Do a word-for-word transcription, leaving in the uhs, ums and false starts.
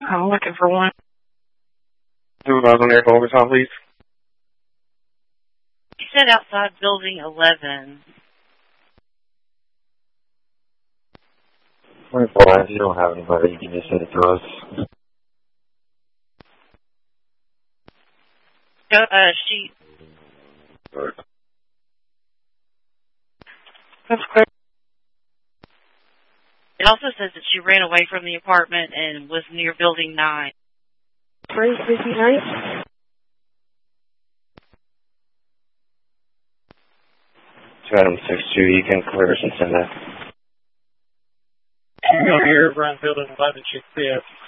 I'm looking for one. Supervisor Eric Overtime, please. You said outside building eleven. If you don't have anybody, you can just send it to us. Go, uh, she. That's clear. It also says that she ran away from the apartment and was near building nine. three fifty-nine. two Adam six two, you can clear us and send that. I'm here, Brian Building eleven, she's